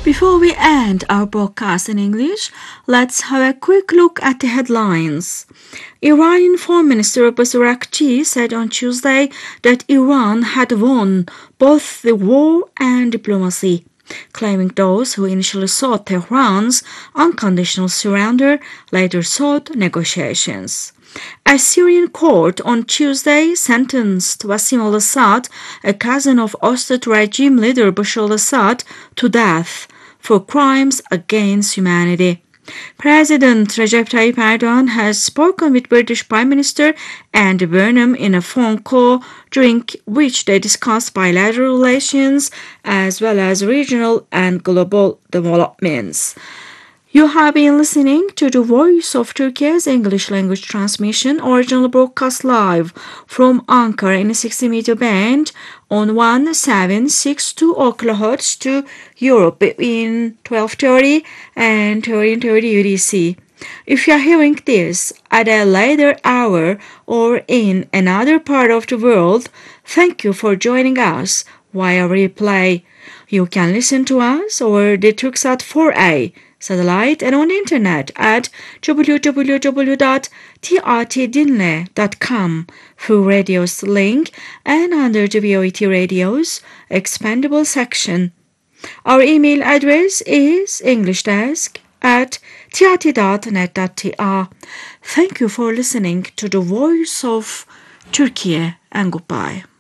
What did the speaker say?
Before we end our broadcast in English, let's have a quick look at the headlines. Iranian Foreign Minister Abbas Araghchi said on Tuesday that Iran had won both the war and diplomacy, claiming those who initially sought Tehran's unconditional surrender later sought negotiations. A Syrian court on Tuesday sentenced Wassim al-Assad, a cousin of ousted regime leader Bashar al-Assad, to death for crimes against humanity. President Recep Tayyip Erdogan has spoken with British Prime Minister Andy Burnham in a phone call during which they discussed bilateral relations as well as regional and global developments. You have been listening to the Voice of Turkey's English language transmission, original broadcast live from Ankara in a 60-meter band on 1762 kHz to Europe between 12:30 and 13:30 UTC. If you are hearing this at a later hour or in another part of the world, thank you for joining us via replay. You can listen to us over the Turksat 4A satellite and on the internet at www.trtdinle.com through Radio's link and under the VOET Radio's expandable section. Our email address is englishdesk@trt.net.tr. Thank you for listening to the Voice of Turkey and goodbye.